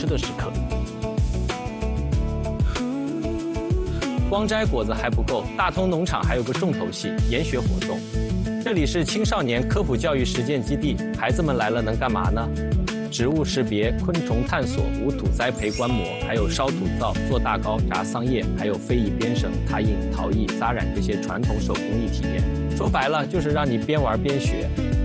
吃的时刻。光摘果子还不够，大通农场还有个重头戏——研学活动。这里是青少年科普教育实践基地，孩子们来了能干嘛呢？植物识别、昆虫探索、无土栽培观摩，还有烧土灶、做大糕、炸桑叶，还有非遗编绳、拓印、陶艺、扎染这些传统手工艺体验。说白了，就是让你边玩边学。